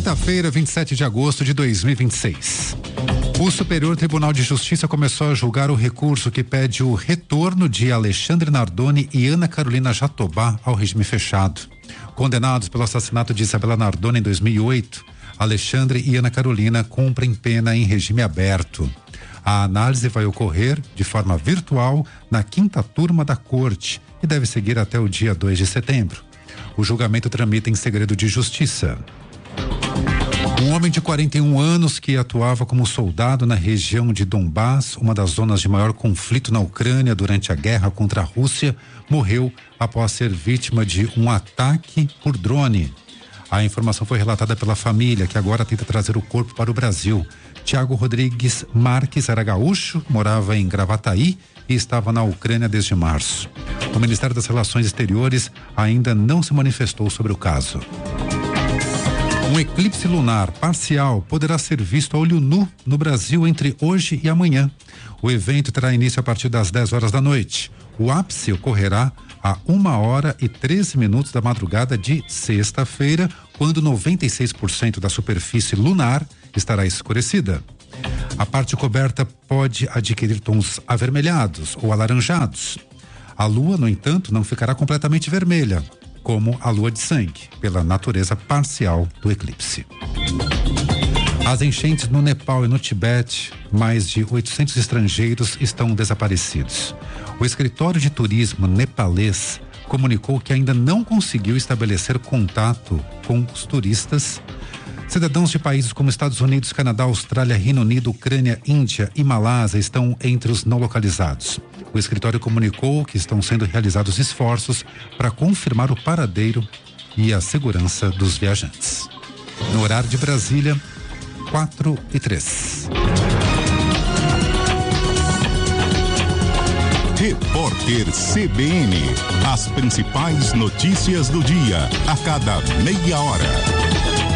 Quinta-feira, 27 de agosto de 2026. O Superior Tribunal de Justiça começou a julgar o recurso que pede o retorno de Alexandre Nardoni e Ana Carolina Jatobá ao regime fechado. Condenados pelo assassinato de Isabela Nardoni em 2008, Alexandre e Ana Carolina cumprem pena em regime aberto. A análise vai ocorrer de forma virtual na quinta turma da Corte e deve seguir até o dia 2 de setembro. O julgamento tramita em segredo de justiça. Um homem de 41 anos que atuava como soldado na região de Donbás, uma das zonas de maior conflito na Ucrânia durante a guerra contra a Rússia, morreu após ser vítima de um ataque por drone. A informação foi relatada pela família, que agora tenta trazer o corpo para o Brasil. Tiago Rodrigues Marques era gaúcho, morava em Gravataí e estava na Ucrânia desde março. O Ministério das Relações Exteriores ainda não se manifestou sobre o caso. Um eclipse lunar parcial poderá ser visto a olho nu no Brasil entre hoje e amanhã. O evento terá início a partir das 10 horas da noite. O ápice ocorrerá a 1h13 da madrugada de sexta-feira, quando 96% da superfície lunar estará escurecida. A parte coberta pode adquirir tons avermelhados ou alaranjados. A lua, no entanto, não ficará completamente vermelha, como a lua de sangue, pela natureza parcial do eclipse. As enchentes no Nepal e no Tibete, mais de 800 estrangeiros estão desaparecidos. O escritório de turismo nepalês comunicou que ainda não conseguiu estabelecer contato com os turistas. Cidadãos de países como Estados Unidos, Canadá, Austrália, Reino Unido, Ucrânia, Índia e Malásia estão entre os não localizados. O escritório comunicou que estão sendo realizados esforços para confirmar o paradeiro e a segurança dos viajantes. No horário de Brasília, 4:03. Repórter CBN. As principais notícias do dia, a cada meia hora.